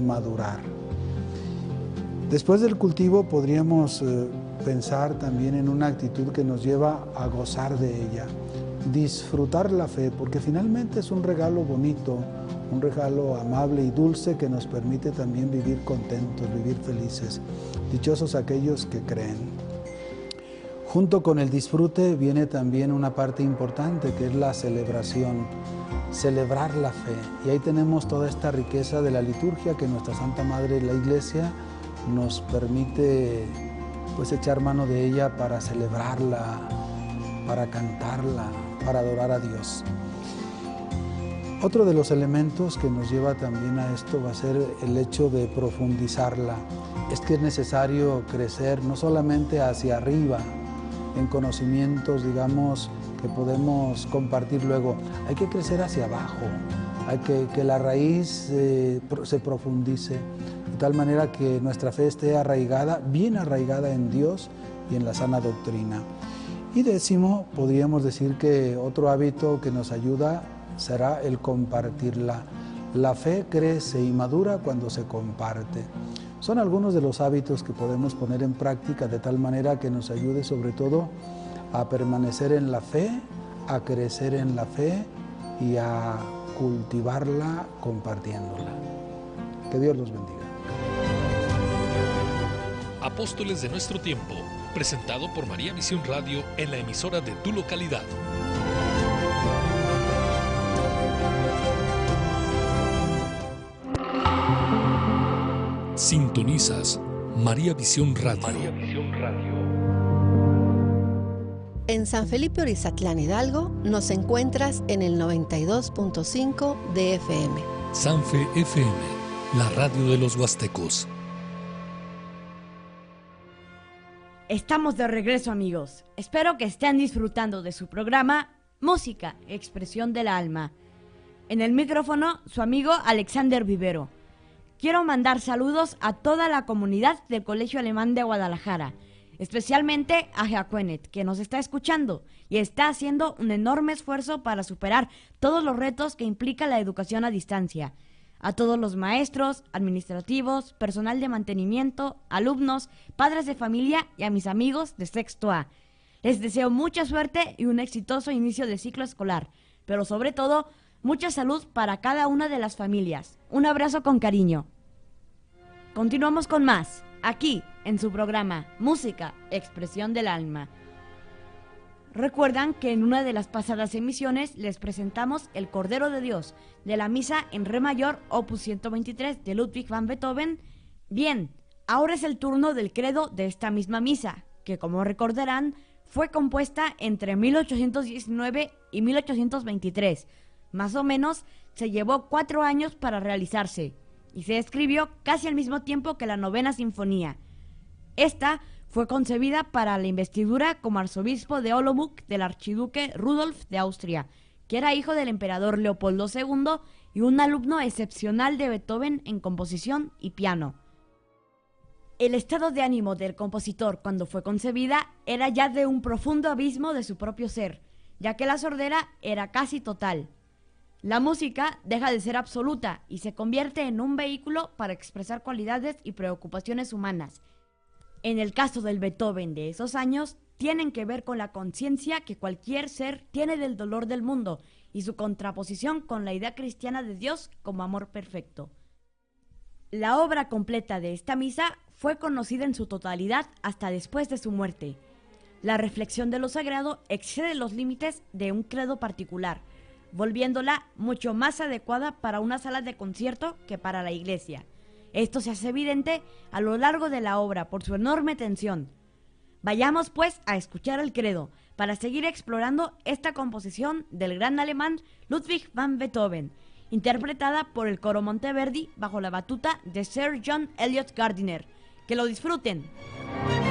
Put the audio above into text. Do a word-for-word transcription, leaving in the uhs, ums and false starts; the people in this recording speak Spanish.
madurar. Después del cultivo podríamos eh, pensar también en una actitud que nos lleva a gozar de ella, disfrutar la fe, porque finalmente es un regalo bonito, un regalo amable y dulce que nos permite también vivir contentos, vivir felices. Dichosos aquellos que creen. Junto con el disfrute viene también una parte importante que es la celebración, celebrar la fe. Y ahí tenemos toda esta riqueza de la liturgia que nuestra Santa Madre, la Iglesia, nos permite pues echar mano de ella para celebrarla, para cantarla, para adorar a Dios. Otro de los elementos que nos lleva también a esto va a ser el hecho de profundizarla. Es que es necesario crecer no solamente hacia arriba, en conocimientos, digamos, que podemos compartir luego. Hay que crecer hacia abajo, hay que que la raíz eh, se profundice, de tal manera que nuestra fe esté arraigada, bien arraigada en Dios y en la sana doctrina. Y décimo, podríamos decir que otro hábito que nos ayuda será el compartirla. La fe crece y madura cuando se comparte. Son algunos de los hábitos que podemos poner en práctica de tal manera que nos ayude sobre todo a permanecer en la fe, a crecer en la fe y a cultivarla compartiéndola. Que Dios los bendiga. Apóstoles de nuestro tiempo, presentado por María Visión Radio en la emisora de tu localidad. Sintonizas María Visión Radio. María Visión Radio. En San Felipe Orizatlán, Hidalgo, nos encuentras en el noventa y dos punto cinco de F M. Sanfe F M, la radio de los huastecos. Estamos de regreso, amigos. Espero que estén disfrutando de su programa Música, Expresión del Alma. En el micrófono, su amigo Alexander Vivero. Quiero mandar saludos a toda la comunidad del Colegio Alemán de Guadalajara, especialmente a Jacuenet, que nos está escuchando y está haciendo un enorme esfuerzo para superar todos los retos que implica la educación a distancia. A todos los maestros, administrativos, personal de mantenimiento, alumnos, padres de familia y a mis amigos de Sexto A. Les deseo mucha suerte y un exitoso inicio de ciclo escolar, pero sobre todo, mucha salud para cada una de las familias. Un abrazo con cariño. Continuamos con más, aquí en su programa Música, Expresión del Alma. Recuerdan que en una de las pasadas emisiones les presentamos El Cordero de Dios, de la Misa en Re mayor, opus ciento veintitrés de Ludwig van Beethoven. Bien, ahora es el turno del credo de esta misma misa, que como recordarán, fue compuesta entre mil ochocientos diecinueve y mil ochocientos veintitrés. Más o menos, se llevó cuatro años para realizarse, y se escribió casi al mismo tiempo que la novena sinfonía. Esta fue concebida para la investidura como arzobispo de Olomouc del archiduque Rudolf de Austria, que era hijo del emperador Leopoldo segundo y un alumno excepcional de Beethoven en composición y piano. El estado de ánimo del compositor cuando fue concebida era ya de un profundo abismo de su propio ser, ya que la sordera era casi total. La música deja de ser absoluta y se convierte en un vehículo para expresar cualidades y preocupaciones humanas. En el caso del Beethoven de esos años, tienen que ver con la conciencia que cualquier ser tiene del dolor del mundo y su contraposición con la idea cristiana de Dios como amor perfecto. La obra completa de esta misa fue conocida en su totalidad hasta después de su muerte. La reflexión de lo sagrado excede los límites de un credo particular, volviéndola mucho más adecuada para una sala de concierto que para la iglesia. Esto se hace evidente a lo largo de la obra por su enorme tensión. Vayamos pues a escuchar el credo para seguir explorando esta composición del gran alemán Ludwig van Beethoven, interpretada por el coro Monteverdi bajo la batuta de Sir John Eliot Gardiner. ¡Que lo disfruten!